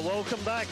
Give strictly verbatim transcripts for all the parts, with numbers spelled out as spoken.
welcome back.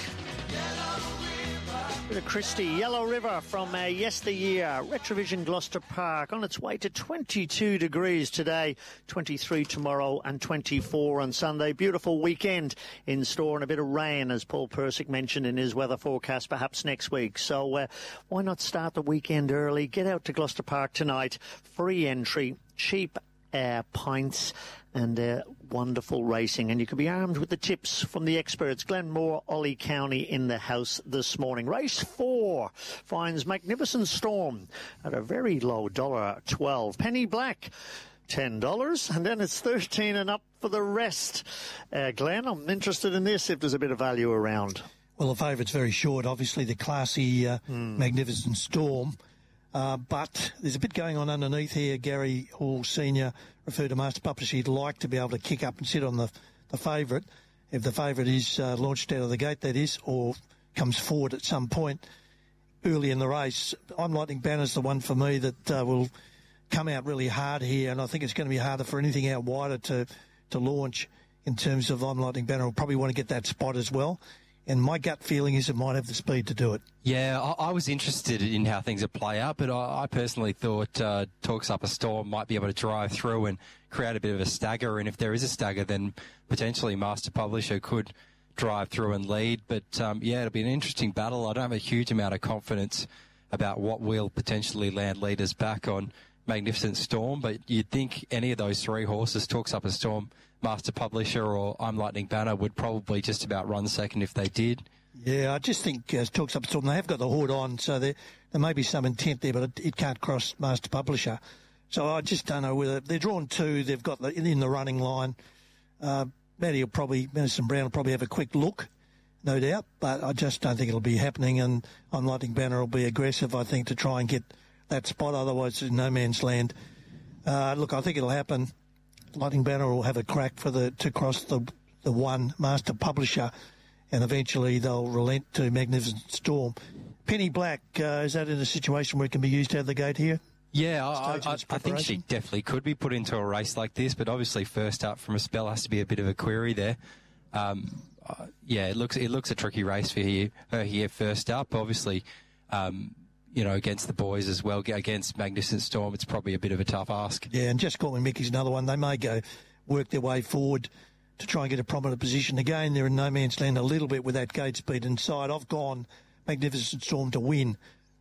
Bit of Christie, Yellow River from uh, yesteryear, Retrovision Gloucester Park, on its way to twenty-two degrees today, twenty-three tomorrow and twenty-four on Sunday. Beautiful weekend in store and a bit of rain, as Paul Persick mentioned in his weather forecast, perhaps next week. So uh, why not start the weekend early? Get out to Gloucester Park tonight, free entry, cheap Uh, pints and uh, wonderful racing, and you can be armed with the tips from the experts. Glenmore, Ollie County in the house this morning. Race four finds Magnificent Storm at a very low dollar twelve. Penny Black, ten dollars, and then it's thirteen and up for the rest. Uh, Glenn, I'm interested in this if there's a bit of value around. Well, the favourite's very short. Obviously, the classy uh, mm. Magnificent Storm. Uh, but there's a bit going on underneath here. Gary Hall Senior referred to Master Publisher. He'd like to be able to kick up and sit on the, the favourite. If the favourite is uh, launched out of the gate, that is, or comes forward at some point early in the race. I'm Lightning Banner's the one for me that uh, will come out really hard here, and I think it's going to be harder for anything out wider to, to launch in terms of I'm Lightning Banner. Will probably want to get that spot as well. And my gut feeling is it might have the speed to do it. Yeah, I, I was interested in how things would play out, but I, I personally thought uh, Talks Up a Storm might be able to drive through and create a bit of a stagger. And if there is a stagger, then potentially Master Publisher could drive through and lead. But, um, yeah, it'll be an interesting battle. I don't have a huge amount of confidence about what will potentially land leaders back on Magnificent Storm, but you'd think any of those three horses, Talks Up a Storm, Master Publisher or I'm Lightning Banner, would probably just about run second if they did. Yeah, I just think uh, Talks Up a Storm, they have got the hood on, so there, there may be some intent there, but it, it can't cross Master Publisher. So I just don't know whether they're drawn two, they've got the, in the running line. Uh, Maddie will probably, Madison Brown will probably have a quick look, no doubt, but I just don't think it'll be happening, and I'm Lightning Banner will be aggressive, I think, to try and get that spot, otherwise it's no man's land. Uh, look, I think it'll happen. Lightning Banner will have a crack for the to cross the the one Master Publisher, and eventually they'll relent to Magnificent Storm. Penny Black, uh, is that in a situation where it can be used out of the gate here? Yeah, I, I, I think she definitely could be put into a race like this, but obviously first up from a spell has to be a bit of a query there. Um, uh, yeah, it looks it looks a tricky race for her, her here first up. Obviously, um, you know, against the boys as well, against Magnificent Storm, it's probably a bit of a tough ask. Yeah, and Just Call Me Mickey's another one. They may go work their way forward to try and get a prominent position. Again, they're in no man's land a little bit with that gate speed inside. I've gone Magnificent Storm to win.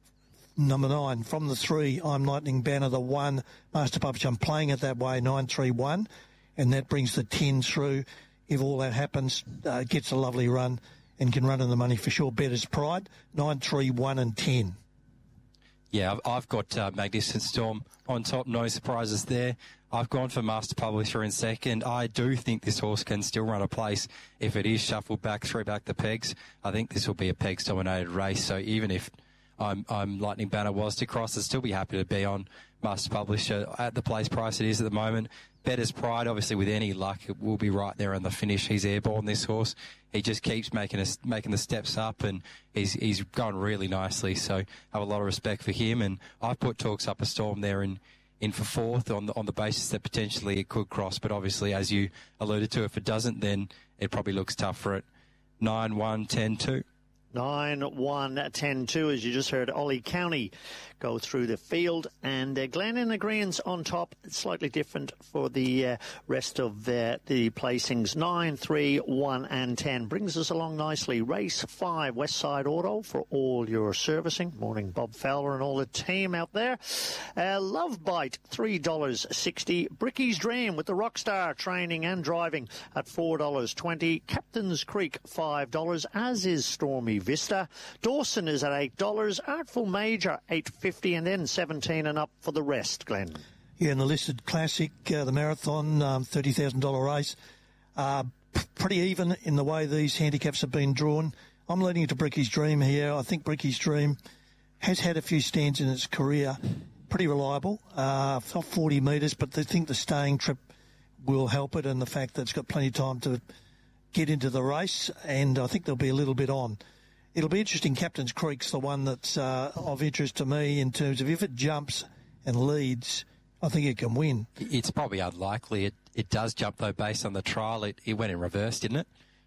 Number nine, from the three, I'm Lightning Banner, the one, Master Publisher. I'm playing it that way, nine three one, and that brings the ten through. If all that happens, uh, gets a lovely run and can run in the money for sure. Better's Pride, nine three one and ten. Yeah, I've, I've got uh, Magnificent Storm on top, no surprises there. I've gone for Master Publisher in second. I do think this horse can still run a place if it is shuffled back, through back the pegs. I think this will be a pegs-dominated race, so even if I'm, I'm Lightning Banner was to cross, I'd still be happy to be on Master Publisher at the place price it is at the moment. Better's Pride, obviously, with any luck, it will be right there on the finish. He's airborne, this horse. He just keeps making us making the steps up, and he's he's going really nicely. So I have a lot of respect for him. And I've put Talks Up a Storm there in, in for fourth on the on the basis that potentially it could cross. But obviously, as you alluded to, if it doesn't, then it probably looks tough for it. Nine one ten two. nine one ten two, as you just heard Ollie County go through the field, and uh, Glen in agreeance on top. It's slightly different for the uh, rest of uh, the placings. Nine, three, one and ten brings us along nicely. Race five, Westside Auto for all your servicing. Morning, Bob Fowler and all the team out there. Uh, Love Bite, three dollars sixty. Bricky's Dream with the Rockstar training and driving at four dollars twenty. Captain's Creek, five dollars, as is Stormy Vista. Dawson is at eight dollars. Artful Major, eight fifty, and then seventeen and up for the rest, Glenn. Yeah, and the listed classic, uh, the marathon, um, thirty thousand dollars race. Uh, p- pretty even in the way these handicaps have been drawn. I'm leading it to Bricky's Dream here. I think Bricky's Dream has had a few stands in its career. Pretty reliable, uh, not forty metres, but they think the staying trip will help it, and the fact that it's got plenty of time to get into the race, and I think there'll be a little bit on. It'll be interesting. Captain's Creek's the one that's uh, of interest to me in terms of if it jumps and leads, I think it can win. It's probably unlikely. It it does jump, though, based on the trial. It, it went in reverse, didn't it?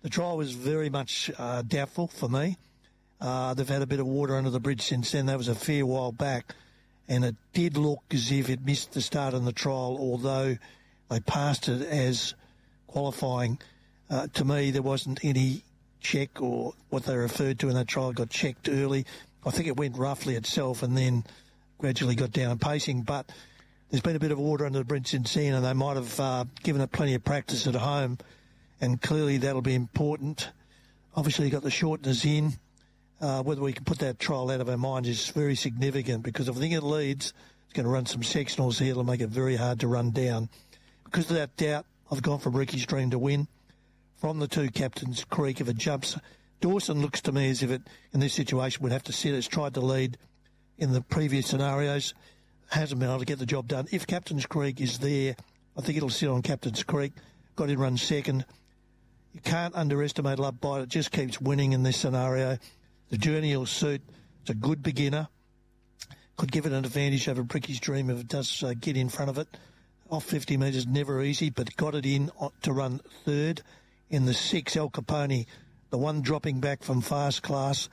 The trial was very much uh, doubtful for me. Uh, they've had a bit of water under the bridge since then. That was a fair while back. And it did look as if it missed the start in the trial, although they passed it as qualifying. Uh, to me, there wasn't any check, or what they referred to in that trial got checked early. I think it went roughly itself and then gradually got down pacing. But there's been a bit of water under the bridge since then, and they might have uh, given it plenty of practice at home. And clearly that'll be important. Obviously, you've got the shorteners in. Uh, whether we can put that trial out of our minds is very significant, because if I think it leads, it's going to run some sectionals here that'll make it very hard to run down. Because of that doubt, I've gone from Ricky's Dream to win. From the two Captains Creek, if it jumps, Dawson looks to me as if it, in this situation, would have to sit. It's tried to lead in the previous scenarios, hasn't been able to get the job done. If Captains Creek is there, I think it'll sit on Captains Creek. Got in run second. You can't underestimate Love Bite. It just keeps winning in this scenario. The journey will suit. It's a good beginner. Could give it an advantage over Ricky's Dream if it does uh, get in front of it. Off fifty metres, never easy, but got it in to run third. In the six, El Capone, the one dropping back from Fast Class,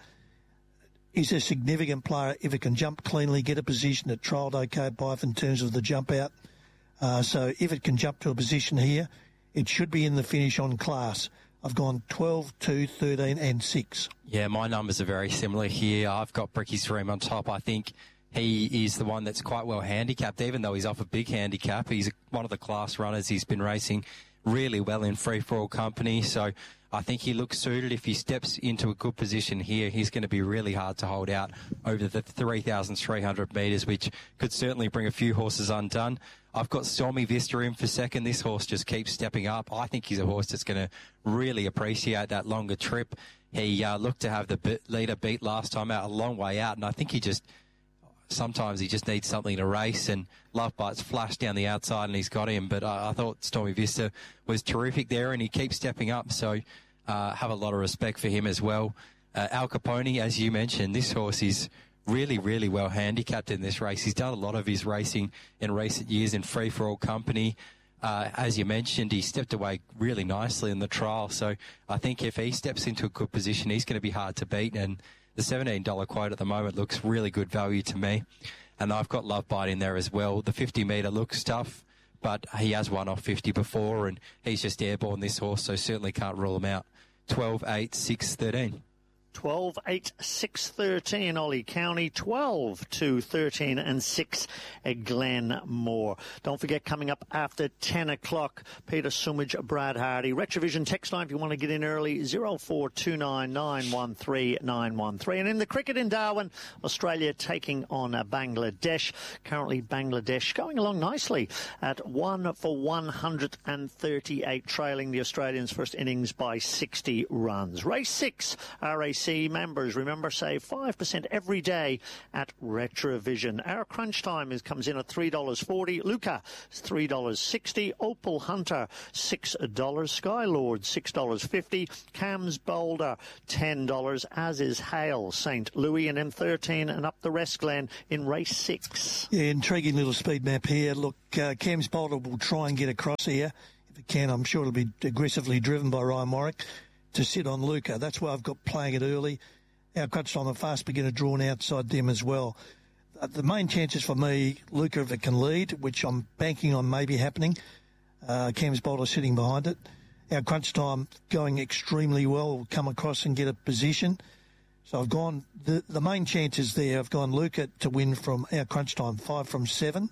is a significant player if it can jump cleanly, get a position. It trialled okay at Byf in terms of the jump out. Uh, so if it can jump to a position here, it should be in the finish on class. I've gone twelve, two, thirteen and six. Yeah, my numbers are very similar here. I've got Ricky's Dream on top. I think he is the one that's quite well handicapped, even though he's off a big handicap. He's one of the class runners. He's been racing really well in free-for-all company. So I think he looks suited. If he steps into a good position here, he's going to be really hard to hold out over the three thousand three hundred metres, which could certainly bring a few horses undone. I've got Stormy Vista in for second. This horse just keeps stepping up. I think he's a horse that's going to really appreciate that longer trip. He uh, looked to have the leader beat last time out, a long way out, and I think he just, sometimes he just needs something to race, and Love Bite's flashed down the outside and he's got him. But uh, I thought Stormy Vista was terrific there, and he keeps stepping up, so uh, have a lot of respect for him as well. Uh, Al Capone, as you mentioned, this horse is really, really well handicapped in this race. He's done a lot of his racing in recent years in free-for-all company. Uh, as you mentioned, he stepped away really nicely in the trial. So I think if he steps into a good position, he's going to be hard to beat. And the seventeen dollars quote at the moment looks really good value to me. And I've got Love Bite in there as well. The fifty metre looks tough, but he has won off fifty before, and he's just airborne, this horse, so certainly can't rule him out. twelve, eight, six, thirteen. twelve, eight, six, thirteen, Ollie County. twelve, two, thirteen and six, Glenmore. Don't forget, coming up after ten o'clock, Peter Sumage, Brad Hardy. Retrovision text line if you want to get in early, zero four two nine, nine one three, nine one three. And in the cricket in Darwin, Australia taking on Bangladesh. Currently, Bangladesh going along nicely at one for one hundred thirty-eight, trailing the Australians' first innings by sixty runs. Race six, R A C members, remember, save five percent every day at Retrovision. Our crunch time is comes in at three dollars forty. Luca is three dollars sixty. Opal Hunter, six dollars. Skylord, six dollars fifty. Cam's Boulder, ten dollars, as is Hale, Saint Louis, and M thirteen and up the rest, Glenn, in race six. Yeah, intriguing little speed map here. Look, uh, Cam's Boulder will try and get across here. If it can, I'm sure it'll be aggressively driven by Ryan Warwick to sit on Luca. That's why I've got playing it early. Our crunch time, a fast beginner drawn outside them as well. Uh, the main chances for me, Luca, if it can lead, which I'm banking on maybe happening. Uh, Cam's Boulder sitting behind it. Our crunch time going extremely well. We'll come across and get a position. So I've gone, the, the main chances there, I've gone Luca to win from our crunch time, five from seven.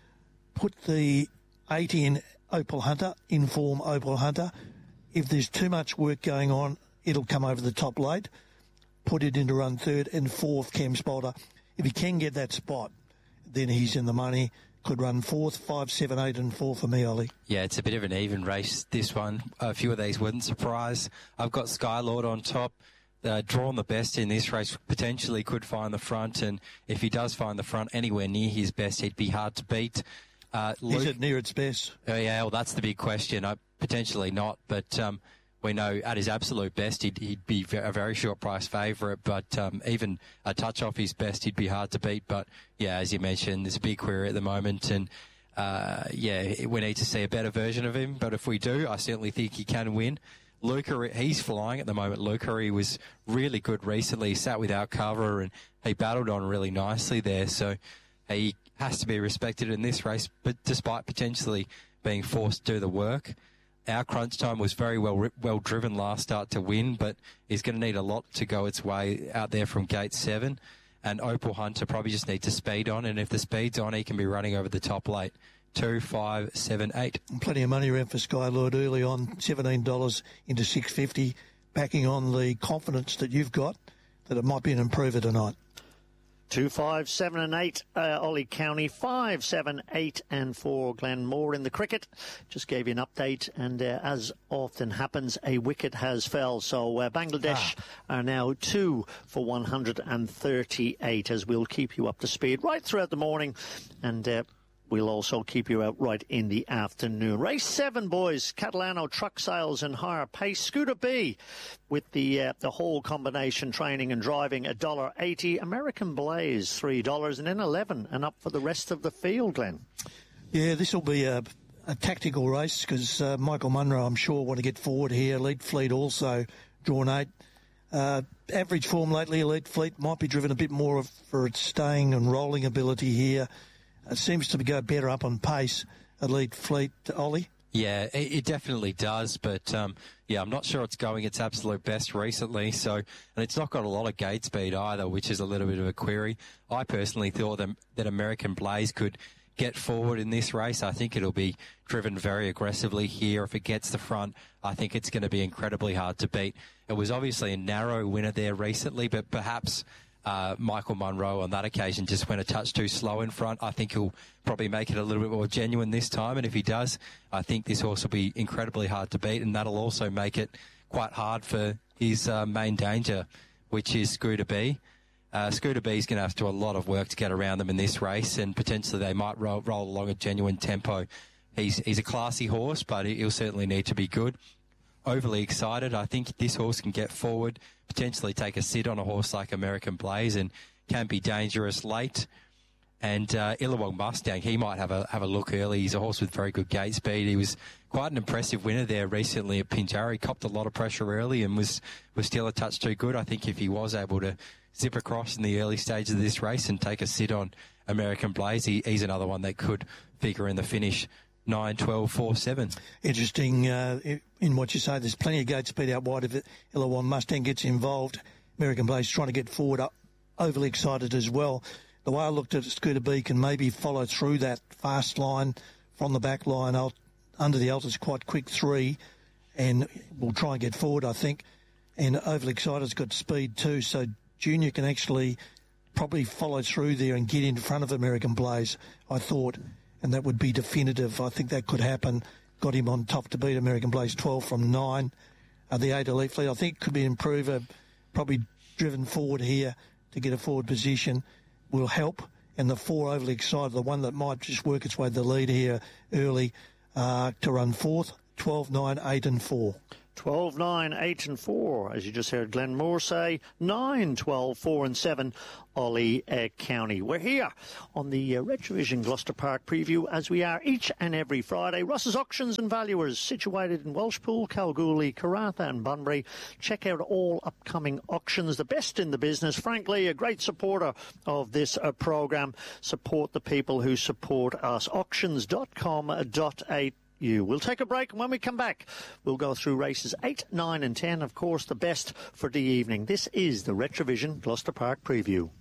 Put the eight in Opal Hunter, in form Opal Hunter. If there's too much work going on, it'll come over the top late. Put it into run third and fourth, Cam's Boulder. If he can get that spot, then he's in the money. Could run fourth, five, seven, eight, and four for me, Ollie. Yeah, it's a bit of an even race, this one. A few of these wouldn't surprise. I've got Skylord on top. Uh, drawn the best in this race, potentially could find the front, and if he does find the front anywhere near his best, he'd be hard to beat. Uh, Luke, Is it near its best? Oh, yeah, well, that's the big question. Uh, potentially not, but um, we know at his absolute best, he'd, he'd be a very short price favourite, but um, even a touch off his best, he'd be hard to beat. But, yeah, as you mentioned, there's a big query at the moment, and, uh, yeah, we need to see a better version of him. But if we do, I certainly think he can win. Luca, he's flying at the moment. Luca, he was really good recently. He sat without cover and he battled on really nicely there. So he has to be respected in this race, but despite potentially being forced to do the work. Our crunch time was very well well driven last start to win, but he's going to need a lot to go its way out there from gate seven. And Opal Hunter probably just needs to speed on, and if the speed's on, he can be running over the top late. Two, five, seven, eight. Plenty of money around for Skylord early on, seventeen dollars into six fifty, backing on the confidence that you've got that it might be an improver tonight. Two, five, seven and eight, uh, Ollie County. Five, seven, eight and four, Glenmore in the cricket. Just gave you an update, and uh, as often happens, a wicket has fell. So uh, Bangladesh ah. are now two for one hundred thirty-eight, as we'll keep you up to speed right throughout the morning, and uh, we'll also keep you out right in the afternoon. Race seven, boys. Catalano Truck Sales and Hire Pace. Scooter B with the uh, the whole combination, training and driving, one dollar eighty. American Blaze, three dollars, and then eleven and up for the rest of the field, Glenn. Yeah, this will be a, a tactical race because uh, Michael Munro, I'm sure, want to get forward here. Elite Fleet also drawn eight. Uh, average form lately, Elite Fleet might be driven a bit more of, for its staying and rolling ability here. It seems to go better up on pace, Elite Fleet, Ollie. Yeah, it, it definitely does, but um, yeah, I'm not sure it's going its absolute best recently. So, and it's not got a lot of gate speed either, which is a little bit of a query. I personally thought that, that American Blaze could get forward in this race. I think it'll be driven very aggressively here. If it gets the front, I think it's going to be incredibly hard to beat. It was obviously a narrow winner there recently, but perhaps Uh, Michael Munro on that occasion just went a touch too slow in front. I think he'll probably make it a little bit more genuine this time, and if he does, I think this horse will be incredibly hard to beat, and that'll also make it quite hard for his uh, main danger, which is Scooter B. Uh, Scooter B is going to have to do a lot of work to get around them in this race, and potentially they might roll, roll along a genuine tempo. He's, he's a classy horse, but he'll certainly need to be good. Overly excited. I think this horse can get forward, potentially take a sit on a horse like American Blaze, and can be dangerous late. And uh, Illawong Mustang, he might have a have a look early. He's a horse with very good gate speed. He was quite an impressive winner there recently at Pinjarra. He copped a lot of pressure early and was, was still a touch too good. I think if he was able to zip across in the early stages of this race and take a sit on American Blaze, he, he's another one that could figure in the finish. nine, twelve, four, seven. Interesting uh, in what you say. There's plenty of gate speed out wide. If Illawong Mustang gets involved, American Blaze trying to get forward, up, overly excited as well. The way I looked at it, Scooter B can maybe follow through that fast line from the back line out, under the Altus, quite quick three, and will try and get forward, I think. And overly excited's got speed too, so Junior can actually probably follow through there and get in front of American Blaze, I thought. And that would be definitive. I think that could happen. Got him on top to beat American Blaze twelve from nine. Uh, the eight Elite Fleet, I think, could be an improver, probably driven forward here to get a forward position, will help. And the four overly excited, the one that might just work its way to the lead here early uh, to run fourth, twelve, nine, eight and four. twelve, nine, eight and four, as you just heard Glenn Moore say. nine, twelve, four and seven, Ollie uh, County. We're here on the uh, Retrovision Gloucester Park preview, as we are each and every Friday. Ross's Auctions and Valuers, situated in Welshpool, Kalgoorlie, Karratha and Bunbury. Check out all upcoming auctions, the best in the business. Frankly, a great supporter of this uh, programme. Support the people who support us. auctions dot com dot a u. You. We'll take a break, and when we come back, we'll go through races eight, nine and ten, of course, the best for the evening. This is the Retrovision Gloucester Park Preview.